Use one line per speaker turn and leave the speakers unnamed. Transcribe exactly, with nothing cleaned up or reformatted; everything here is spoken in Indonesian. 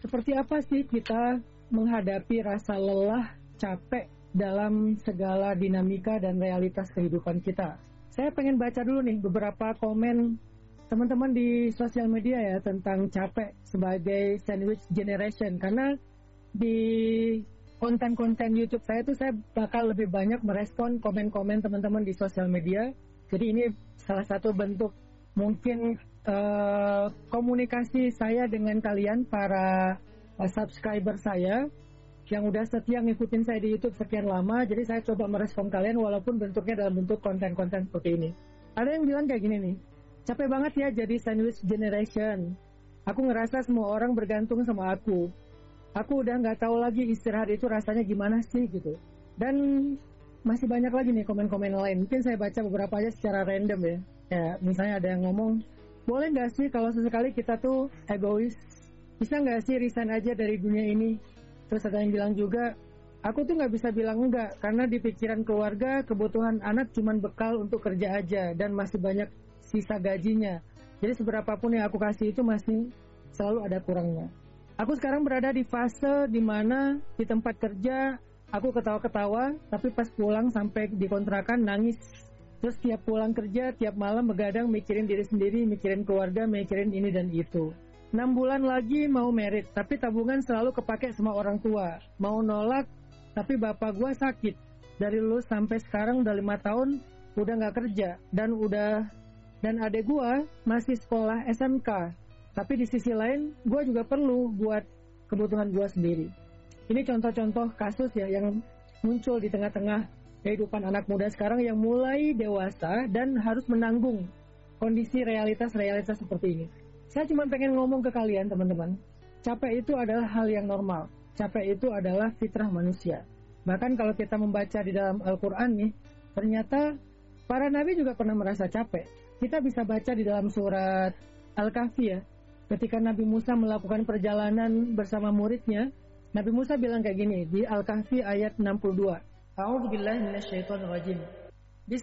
seperti apa sih kita menghadapi rasa lelah, capek dalam segala dinamika dan realitas kehidupan kita. Saya pengen baca dulu nih beberapa komen teman-teman di sosial media ya tentang capek sebagai sandwich generation, karena di konten-konten YouTube saya tuh saya bakal lebih banyak merespon komen-komen teman-teman di sosial media. Jadi ini salah satu bentuk mungkin uh, komunikasi saya dengan kalian para uh, subscriber saya yang udah setia ngikutin saya di YouTube sekian lama. Jadi saya coba merespon kalian walaupun bentuknya dalam bentuk konten-konten seperti ini. Ada yang bilang kayak gini nih, capek banget ya jadi sandwich generation. Aku ngerasa semua orang bergantung sama aku. Aku udah nggak tahu lagi istirahat itu rasanya gimana sih gitu. Dan masih banyak lagi nih komen-komen lain. Mungkin saya baca beberapa aja secara random ya. Ya misalnya ada yang ngomong, boleh nggak sih kalau sesekali kita tuh egois? Bisa nggak sih resign aja dari dunia ini? Terus ada yang bilang juga, aku tuh nggak bisa bilang enggak karena di pikiran keluarga kebutuhan anak cuman bekal untuk kerja aja dan masih banyak sisa gajinya. Jadi seberapapun yang aku kasih itu masih selalu ada kurangnya. Aku sekarang berada di fase dimana di tempat kerja aku ketawa-ketawa, tapi pas pulang sampai di kontrakan nangis. Terus tiap pulang kerja, tiap malam begadang mikirin diri sendiri, mikirin keluarga, mikirin ini dan itu. enam bulan lagi mau merit, tapi tabungan selalu kepake sama orang tua. Mau nolak, tapi bapak gua sakit. Dari lulus sampai sekarang udah lima tahun, udah gak kerja. Dan udah dan adek gua masih sekolah S M K. Tapi di sisi lain, gue juga perlu buat kebutuhan gue sendiri. Ini contoh-contoh kasus ya yang muncul di tengah-tengah kehidupan anak muda sekarang yang mulai dewasa dan harus menanggung kondisi realitas-realitas seperti ini. Saya cuma pengen ngomong ke kalian teman-teman, capek itu adalah hal yang normal. Capek itu adalah fitrah manusia. Bahkan kalau kita membaca di dalam Al-Quran nih, ternyata para nabi juga pernah merasa capek. Kita bisa baca di dalam surat Al-Kahfi ya. Ketika Nabi Musa melakukan perjalanan bersama muridnya, Nabi Musa bilang kayak gini di Al-Kahfi ayat enam puluh dua. A'udzubillahi minasyaitonirrajim.